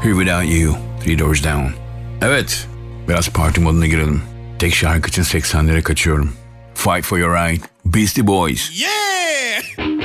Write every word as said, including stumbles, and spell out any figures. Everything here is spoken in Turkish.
Here Without You, Three Doors Down. Evet, biraz parti moduna girelim. Tek şarkı için seksenlere kaçıyorum. Fight for Your Right, Beastie Boys. Yeah!